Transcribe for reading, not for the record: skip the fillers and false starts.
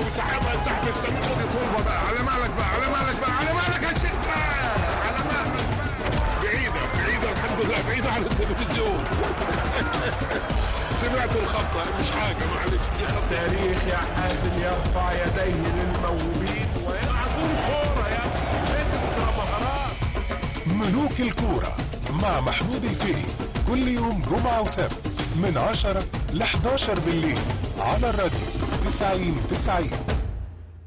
وسحبها سحب السمير ودي طولها بقى. على مالك بقى، على مالك بقى، على مالك يا شيخ بقى، على مالك بقى. بعيدة بعيدة الحمد لله، بعيدة عن التلفزيون. سمعت الخطة مش حاجة، معلش دي خطة. تاريخ يا حازم يرفع يديه للموهوبين ويلعبون كورة يا اكسترا مهارات. ملوك الكورة مع محمود الفقي كل يوم جمعة وسبت من 10 ل 11 بالليل على الراديو 90-90.